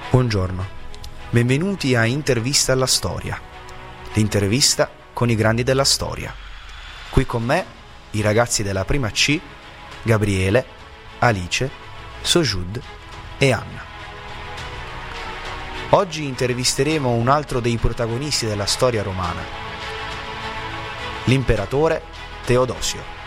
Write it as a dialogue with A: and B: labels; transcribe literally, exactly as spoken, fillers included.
A: Buongiorno, benvenuti a Intervista alla Storia, l'intervista con i grandi della storia. Qui con me i ragazzi della prima C, Gabriele, Alice, Sojud e Anna. Oggi intervisteremo un altro dei protagonisti della storia romana, l'imperatore Teodosio.